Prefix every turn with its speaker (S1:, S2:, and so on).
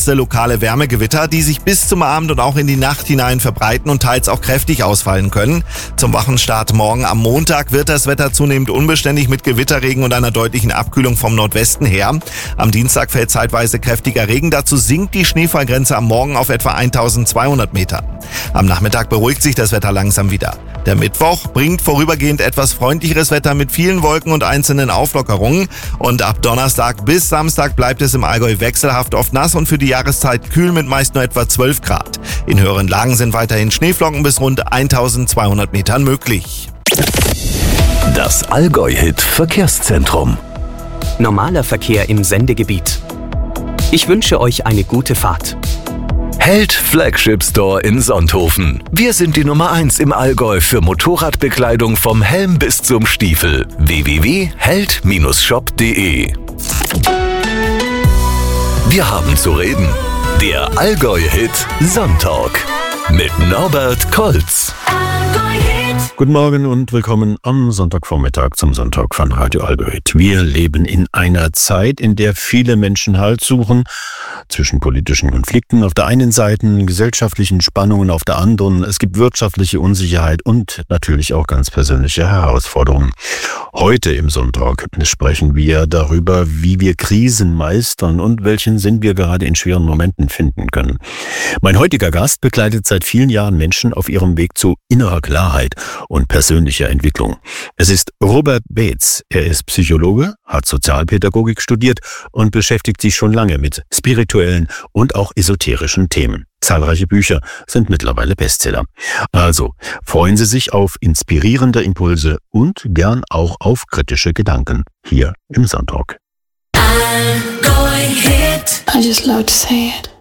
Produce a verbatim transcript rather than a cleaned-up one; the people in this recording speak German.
S1: erste lokale Wärmegewitter, die sich bis zum Abend und auch in die Nacht hinein verbreiten und teils auch kräftig ausfallen können. Zum Wochenstart morgen am Montag wird das Wetter zunehmend unbeständig mit Gewitterregen und einer deutlichen Abkühlung vom Nordwesten her. Am Dienstag fällt zeitweise kräftiger Regen. Dazu sinkt die Schneefallgrenze am Morgen auf etwa eintausendzweihundert Meter. Am Nachmittag beruhigt sich das Wetter langsam wieder. Der Mittwoch bringt vorübergehend etwas freundlicheres Wetter mit vielen Wolken und einzelnen Auflockerungen. Und ab Donnerstag bis Samstag bleibt es im Allgäu wechselhaft oft nass und für die Jahreszeit kühl mit meist nur etwa zwölf Grad. In höheren Lagen sind weiterhin Schneeflocken bis rund eintausendzweihundert Metern möglich.
S2: Das Allgäu-Hit Verkehrszentrum.
S3: Normaler Verkehr im Sendegebiet. Ich wünsche euch eine gute Fahrt.
S2: Held Flagship Store in Sonthofen. Wir sind die Nummer eins im Allgäu für Motorradbekleidung vom Helm bis zum Stiefel. w w w punkt held Bindestrich shop punkt de. Wir haben zu reden. Der Allgäu-Hit Sonntag mit Norbert Kolz.
S4: Guten Morgen und willkommen am Sonntagvormittag zum Sonntag von Radio Allgäu. Wir leben in einer Zeit, in der viele Menschen Halt suchen zwischen politischen Konflikten auf der einen Seite, gesellschaftlichen Spannungen auf der anderen. Es gibt wirtschaftliche Unsicherheit und natürlich auch ganz persönliche Herausforderungen. Heute im Sonntag sprechen wir darüber, wie wir Krisen meistern und welchen Sinn wir gerade in schweren Momenten finden können. Mein heutiger Gast begleitet seit vielen Jahren Menschen auf ihrem Weg zu innerer Klarheit und persönlicher Entwicklung. Es ist Robert Beetz. Er ist Psychologe, hat Sozialpädagogik studiert und beschäftigt sich schon lange mit spirituellen und auch esoterischen Themen. Zahlreiche Bücher sind mittlerweile Bestseller. Also freuen Sie sich auf inspirierende Impulse und gern auch auf kritische Gedanken hier im Sonntag.
S5: I just love to say it.